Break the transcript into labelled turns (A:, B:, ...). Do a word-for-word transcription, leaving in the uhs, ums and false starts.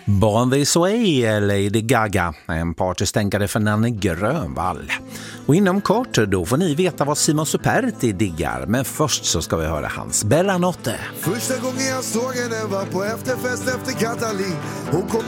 A: Born This Way, Lady Gaga, en partystänkare för Nanne Grönvall. Och inom kort då får ni veta vad Simon Superti diggar, men först så ska vi höra hans Bella Notte.
B: Första gången jag såg henne var på efterfest efter Katalin. Hon kom